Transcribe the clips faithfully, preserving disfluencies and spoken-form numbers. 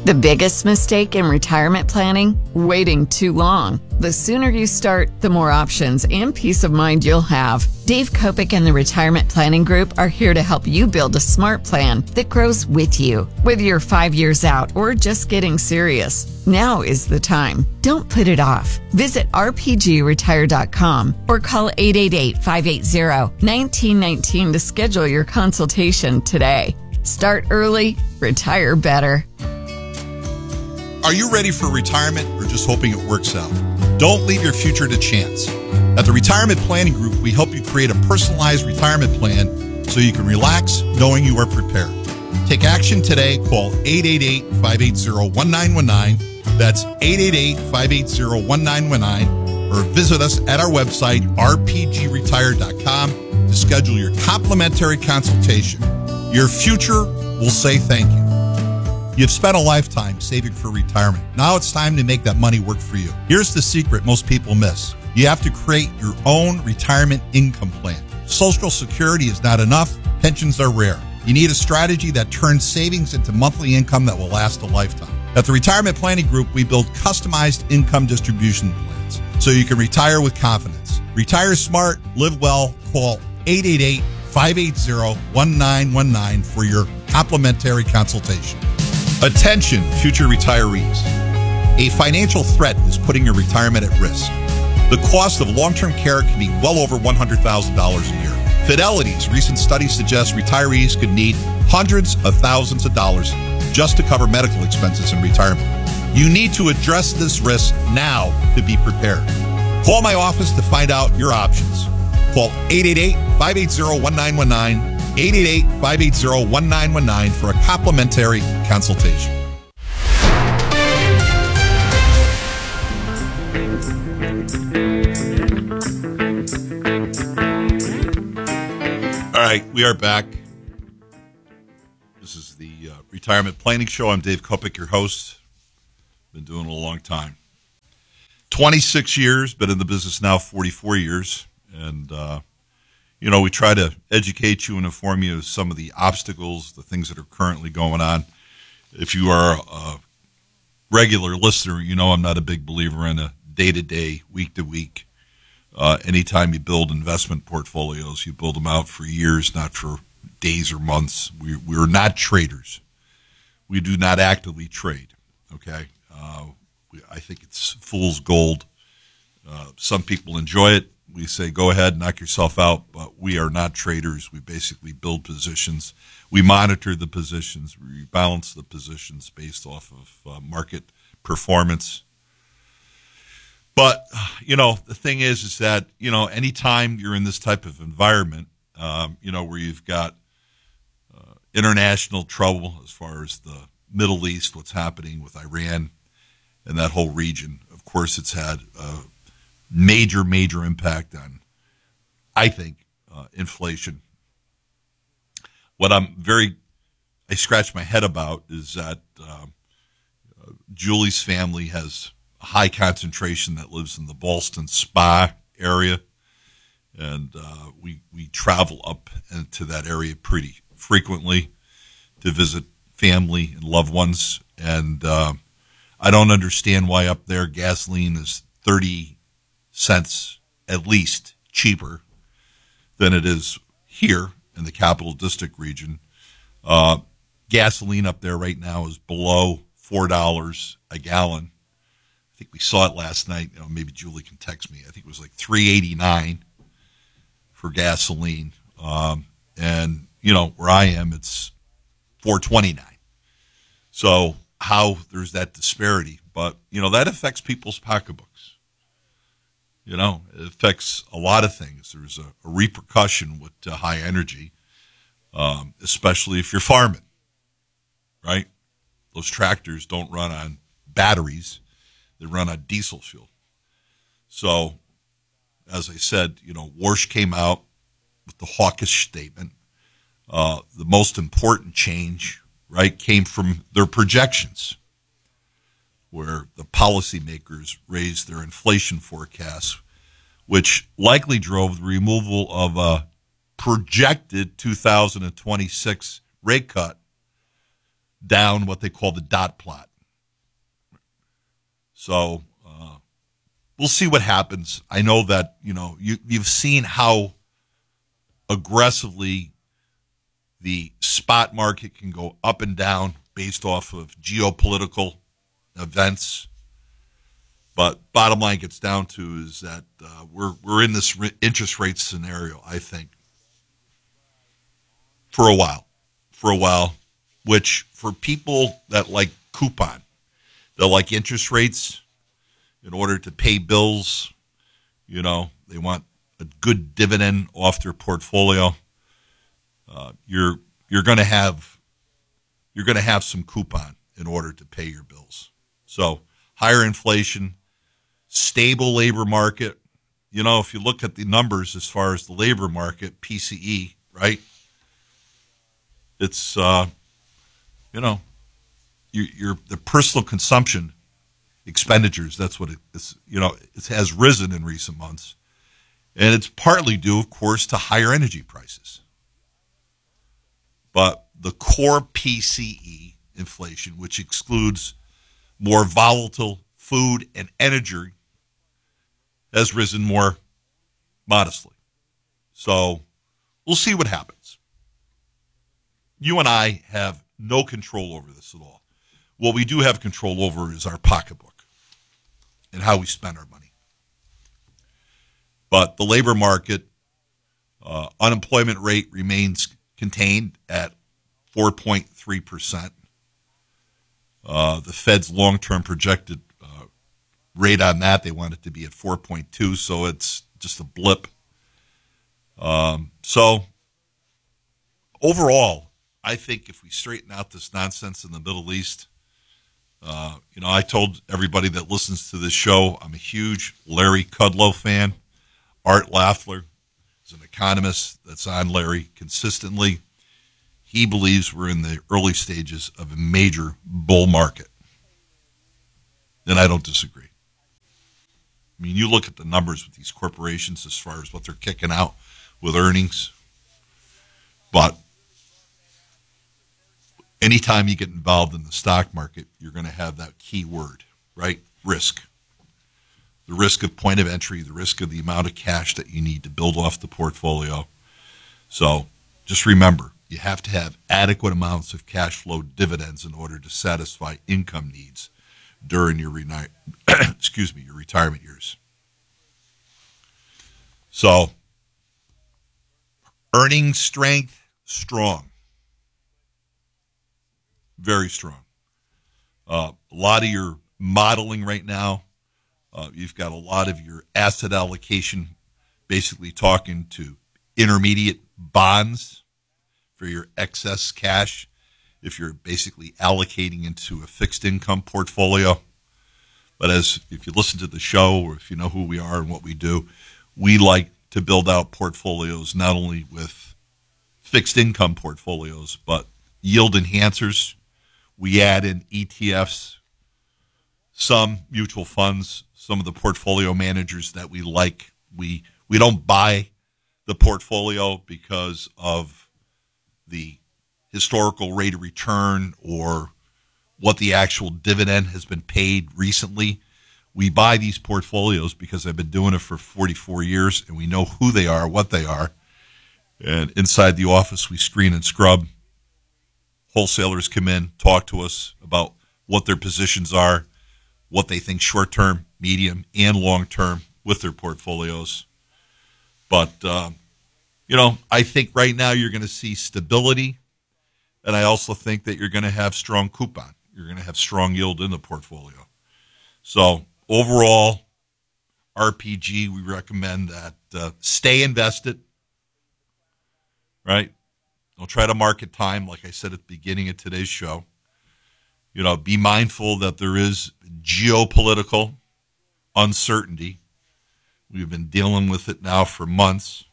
The biggest mistake in retirement planning? Waiting too long. The sooner you start, the more options and peace of mind you'll have. Dave Kopic and the Retirement Planning Group are here to help you build a smart plan that grows with you. Whether you're five years out or just getting serious, now is the time. Don't put it off. Visit r p g retire dot com or call eight eight eight, five eight zero, one nine one nine to schedule your consultation today. Start early, retire better. Are you ready for retirement or just hoping it works out? Don't leave your future to chance. At the Retirement Planning Group, we help you create a personalized retirement plan so you can relax knowing you are prepared. Take action today. Call eight eight eight, five eight zero, one nine one nine. That's eight eight eight, five eight zero, one nine one nine. Or visit us at our website, r p g retire dot com, to schedule your complimentary consultation. Your future will say thank you. You've spent a lifetime saving for retirement. Now it's time to make that money work for you. Here's the secret most people miss. You have to create your own retirement income plan. Social Security is not enough. Pensions are rare. You need a strategy that turns savings into monthly income that will last a lifetime. At the Retirement Planning Group, we build customized income distribution plans so you can retire with confidence. Retire smart, live well. Call eight eight eight, five eight zero, one nine one nine for your complimentary consultation. Attention, future retirees. A financial threat is putting your retirement at risk. The cost of long-term care can be well over one hundred thousand dollars a year. Fidelity's recent study suggests retirees could need hundreds of thousands of dollars just to cover medical expenses in retirement. You need to address this risk now to be prepared. Call my office to find out your options. Call eight eight eight, five eight zero, one nine one nine, eight eight eight, five eight zero, one nine one nine for a complimentary consultation. All right, we are back. This is the uh, Retirement Planning Show. I'm Dave Kopic, your host. Been doing it a long time. twenty-six years, been in the business now forty-four years. And, uh, you know, we try to educate you and inform you of some of the obstacles, the things that are currently going on. If you are a regular listener, you know I'm not a big believer in a day-to-day, week-to-week. Uh, anytime you build investment portfolios, you build them out for years, not for days or months. We, we're not traders. We do not actively trade, okay? Uh, we, I think it's fool's gold. Uh, some people enjoy it. We say, go ahead, knock yourself out, but we are not traders. We basically build positions. We monitor the positions. We balance the positions based off of uh, market performance. But, you know, the thing is, is that, you know, anytime you're in this type of environment, um, you know, where you've got uh, international trouble as far as the Middle East, what's happening with Iran and that whole region, of course, it's had a major, major impact on, I think, uh, inflation. What I'm very, I scratch my head about is that um, uh, Julie's family has a high concentration that lives in the Ballston Spa area, and uh, we we travel up into that area pretty frequently to visit family and loved ones. And uh, I don't understand why up there gasoline is thirty cents at least cheaper than it is here in the Capital District region. Uh, gasoline up there right now is below four dollars a gallon. I think we saw it last night. You know, maybe Julie can text me. I think it was like three eighty-nine for gasoline. Um, and, you know, where I am, it's four twenty-nine. So how there's that disparity. But, you know, that affects people's pocketbooks. You know, it affects a lot of things. There's a, a repercussion with uh, high energy, um, especially if you're farming, right? Those tractors don't run on batteries. They run on diesel fuel. So, as I said, you know, Warsh came out with the hawkish statement. Uh, the most important change, right, came from their projections, where the policymakers raised their inflation forecasts, which likely drove the removal of a projected two thousand twenty-six rate cut down what they call the dot plot. So uh, we'll see what happens. I know that, you know, you, you've seen how aggressively the spot market can go up and down based off of geopolitical events. But bottom line gets down to is that uh, we're we're in this re- interest rate scenario, I think, for a while, for a while, which for people that like coupon, they like interest rates in order to pay bills, you know, they want a good dividend off their portfolio. Uh, you're you're going to have you're going to have some coupon in order to pay your bills. So higher inflation, stable labor market. You know, if you look at the numbers as far as the labor market, P C E, right? It's uh, you know, your your the personal consumption expenditures. That's what it is. You know, it has risen in recent months, and it's partly due, of course, to higher energy prices. But the core P C E inflation, which excludes more volatile food and energy, has risen more modestly. So we'll see what happens. You and I have no control over this at all. What we do have control over is our pocketbook and how we spend our money. But the labor market, uh, unemployment rate remains contained at four point three percent. Uh, the Fed's long-term projected uh, rate on that, they want it to be at four point two, so it's just a blip. Um, so overall, I think if we straighten out this nonsense in the Middle East, uh, you know, I told everybody that listens to this show, I'm a huge Larry Kudlow fan. Art Lafler is an economist that's on Larry consistently. He believes we're in the early stages of a major bull market. And I don't disagree. I mean, you look at the numbers with these corporations as far as what they're kicking out with earnings. But anytime you get involved in the stock market, you're going to have that key word, right? Risk. The risk of point of entry, the risk of the amount of cash that you need to build off the portfolio. So just remember, you have to have adequate amounts of cash flow dividends in order to satisfy income needs during your reni- excuse me, your retirement years. So earning strength, strong. Very strong. Uh, a lot of your modeling right now, uh, you've got a lot of your asset allocation basically talking to intermediate bonds for your excess cash if you're basically allocating into a fixed income portfolio. But as if you listen to the show or if you know who we are and what we do, we like to build out portfolios not only with fixed income portfolios, but yield enhancers. We add in E T Fs, some mutual funds, some of the portfolio managers that we like. We we don't buy the portfolio because of the historical rate of return or what the actual dividend has been paid recently. We buy these portfolios because I've been doing it for forty-four years and we know who they are, what they are. And inside the office, we screen and scrub. Wholesalers come in, talk to us about what their positions are, what they think short-term, medium, and long-term with their portfolios. But, uh, you know, I think right now you're going to see stability, and I also think that you're going to have strong coupon. You're going to have strong yield in the portfolio. So overall, R P G, we recommend that uh, stay invested, right? Don't try to market time, like I said at the beginning of today's show. You know, be mindful that there is geopolitical uncertainty. We've been dealing with it now for months.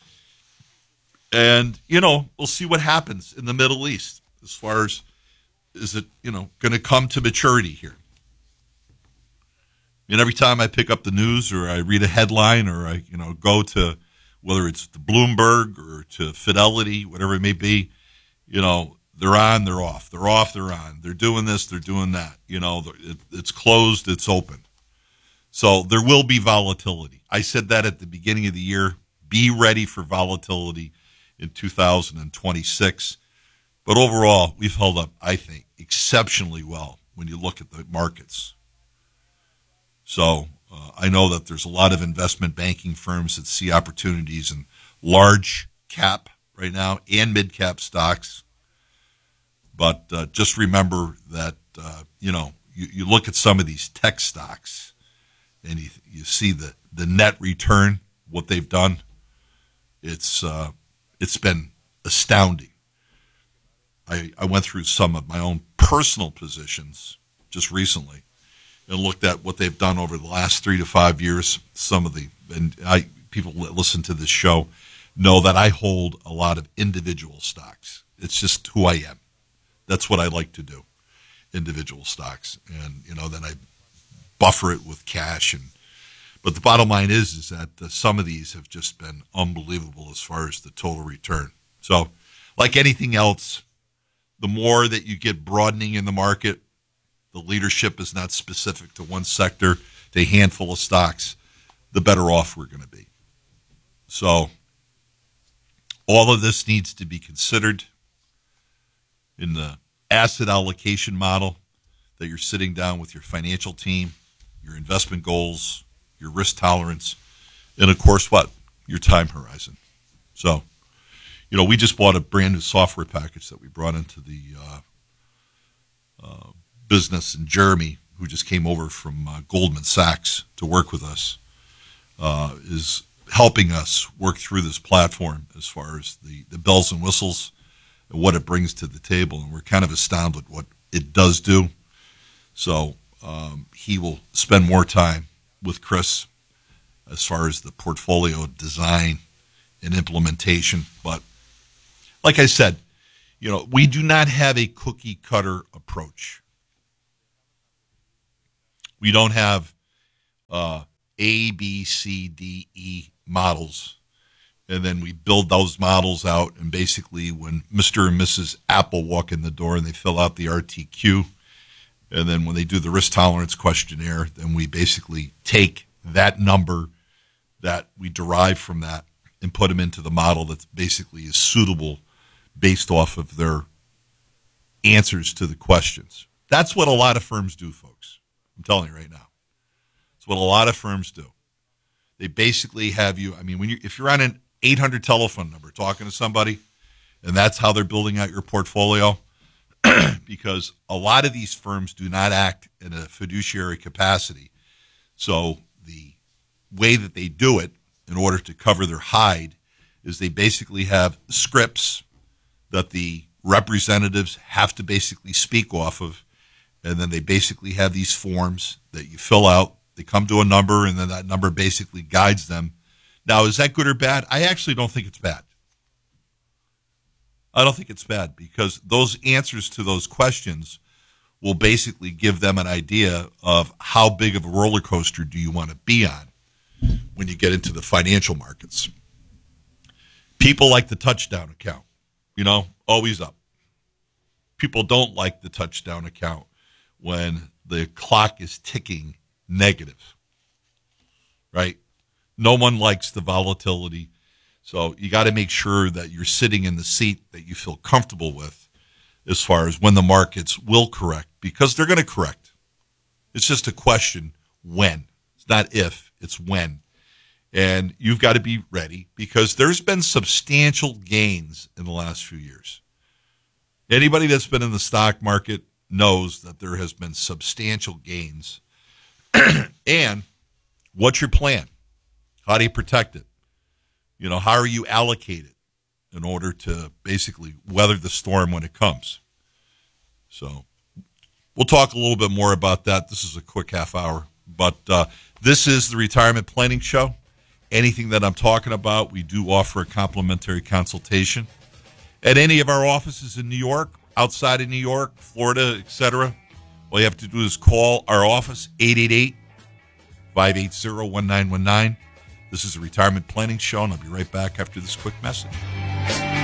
And, you know, we'll see what happens in the Middle East as far as, is it, you know, going to come to maturity here? And every time I pick up the news or I read a headline or I, you know, go to, whether it's the Bloomberg or to Fidelity, whatever it may be, you know, They're on, they're off. They're off, they're on. They're doing this, they're doing that. You know, it, it's closed, it's open. So there will be volatility. I said that at the beginning of the year. Be ready for volatility in two thousand twenty-six. But overall, we've held up, I think, exceptionally well when you look at the markets. So uh, I know that there's a lot of investment banking firms that see opportunities in large cap right now and mid cap stocks. But uh, just remember that, uh, you know, you, you look at some of these tech stocks and you, you see the, the net return, what they've done. It's uh, it's been astounding. I, I went through some of my own personal positions just recently and looked at what they've done over the last three to five years. Some of the and I people that listen to this show know that I hold a lot of individual stocks. It's just who I am. That's what I like to do, individual stocks, and you know then I buffer it with cash. And but the bottom line is is that uh, some of these have just been unbelievable as far as the total return. So, like anything else, the more that you get broadening in the market, the leadership is not specific to one sector, to a handful of stocks, the better off we're going to be. So all of this needs to be considered in the asset allocation model that you're sitting down with your financial team, your investment goals, your risk tolerance, and of course what? Your time horizon. So, you know, we just bought a brand new software package that we brought into the uh, uh, business, and Jeremy, who just came over from uh, Goldman Sachs to work with us, uh, is helping us work through this platform as far as the, the bells and whistles and what it brings to the table. And we're kind of astounded what it does do. So um, he will spend more time with Chris as far as the portfolio design and implementation. But like I said, you know, we do not have a cookie cutter approach. We don't have uh, A, B, C, D, E models, and then we build those models out, and basically when Mister and Missus Apple walk in the door and they fill out the R T Q, and then when they do the risk tolerance questionnaire, then we basically take that number that we derive from that and put them into the model that basically is suitable based off of their answers to the questions. That's what a lot of firms do, folks. I'm telling you right now. It's what a lot of firms do. They basically have you, I mean, when you if you're on an eight hundred telephone number talking to somebody, and that's how they're building out your portfolio, because a lot of these firms do not act in a fiduciary capacity. So the way that they do it in order to cover their hide is they basically have scripts that the representatives have to basically speak off of, and then they basically have these forms that you fill out. They come to a number, and then that number basically guides them. Now, is that good or bad? I actually don't think it's bad. I don't think it's bad because those answers to those questions will basically give them an idea of how big of a roller coaster do you want to be on when you get into the financial markets. People like the touchdown account, you know, always up. People don't like the touchdown account when the clock is ticking negative, right? No one likes the volatility. So you got to make sure that you're sitting in the seat that you feel comfortable with as far as when the markets will correct, because they're going to correct. It's just a question when. It's not if, it's when. And you've got to be ready because there's been substantial gains in the last few years. Anybody that's been in the stock market knows that there has been substantial gains. And what's your plan? How do you protect it? You know, how are you allocated in order to basically weather the storm when it comes? So we'll talk a little bit more about that. This is a quick half hour. But uh, this is the Retirement Planning Show. Anything that I'm talking about, we do offer a complimentary consultation at any of our offices in New York, outside of New York, Florida, et cetera. All you have to do is call our office, eight eight eight, five eight zero, one nine one nine. This is a Retirement Planning Show, and I'll be right back after this quick message.